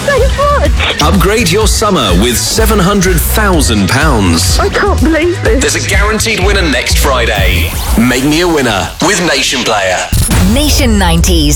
so much. Upgrade your summer with £700,000. I can't believe this. There's a guaranteed winner next Friday. Make me a winner with Nation Player. Nation 90s.